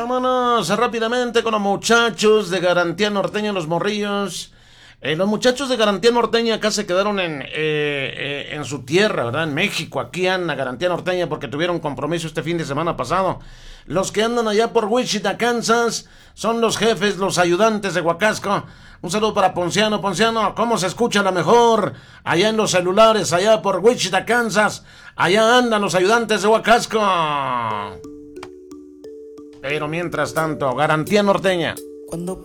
Vámonos rápidamente con los muchachos de Garantía Norteña, los morrillos. Los muchachos de Garantía Norteña acá se quedaron en su tierra, ¿verdad? En México. Aquí andan Garantía Norteña porque tuvieron compromiso este fin de semana pasado. Los que andan allá por Wichita, Kansas, son los jefes, los ayudantes de Huacasco. Un saludo para Ponciano. Ponciano, ¿cómo se escucha la mejor? Allá en los celulares, allá por Wichita, Kansas. Allá andan los ayudantes de Huacasco. Pero mientras tanto, Garantía Norteña. Cuando